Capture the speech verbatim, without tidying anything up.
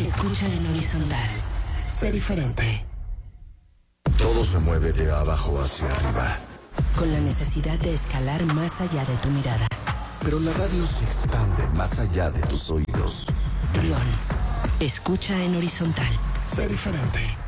Escucha en horizontal. Sé diferente. Todo se mueve de abajo hacia arriba. Con la necesidad de escalar más allá de tu mirada. Pero la radio se expande más allá de tus oídos. Trión. Escucha en horizontal. Sé diferente.